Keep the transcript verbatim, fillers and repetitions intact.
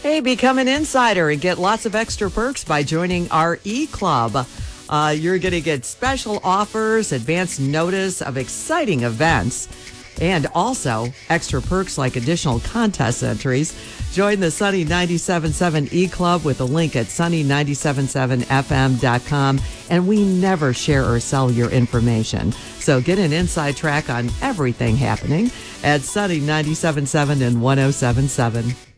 Hey, become an insider and get lots of extra perks by joining our e-club. Uh, you're going to get special offers, advance notice of exciting events, and also extra perks like additional contest entries. Join the Sunny ninety-seven point seven e-club with a link at sunny nine seven seven f m dot com. And we never share or sell your information. So get an inside track on everything happening at Sunny ninety-seven point seven and one oh seven point seven.